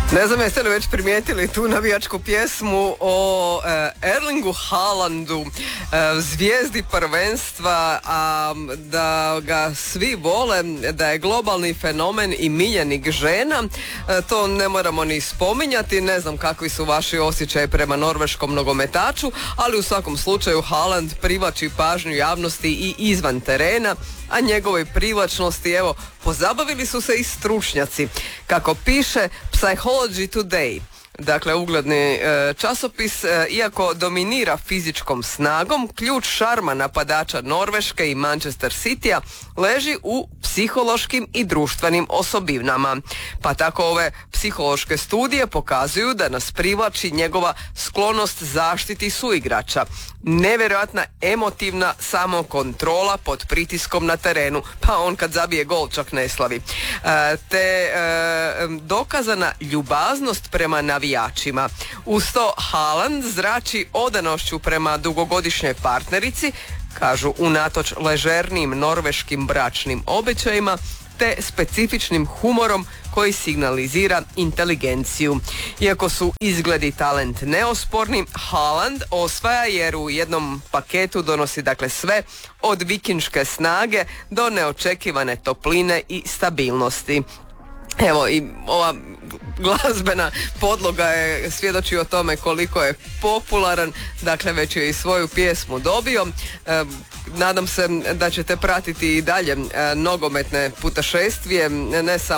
Ne znam jeste li već primijetili tu navijačku pjesmu o Erlingu Haalandu, zvijezdi prvenstva, a da ga svi vole, da je globalni fenomen i miljenik žena, to ne moramo ni spominjati. Ne znam kakvi su vaši osjećaji prema norveškom nogometaču, ali u svakom slučaju Haaland privlači pažnju javnosti i izvan terena, a njegovoj privlačnosti, evo, pozabavili su se i stručnjaci. Kako piše Psychology Today, dakle ugledni časopis, iako dominira fizičkom snagom, ključ šarma napadača Norveške i Manchester Citya leži u psihološkim i društvenim osobinama. Pa tako ove psihološke studije pokazuju da nas privlači njegova sklonost zaštiti suigrača, nevjerojatna emotivna samokontrola pod pritiskom na terenu, pa on kad zabije gol čak ne slavi, te dokazana ljubaznost prema navijačima. Uz to Haaland zrači odanošću prema dugogodišnjoj partnerici, kažu unatoč ležernijim norveškim bračnim običajima, te specifičnim humorom koji signalizira inteligenciju. Iako su izgledi talent neosporni, Haaland osvaja jer u jednom paketu donosi dakle sve od vikinške snage do neočekivane topline i stabilnosti. Evo, i ova glazbena podloga je svjedoči o tome koliko je popularan, dakle već je i svoju pjesmu dobio. Nadam se da ćete pratiti i dalje nogometne putešestvije, ne samo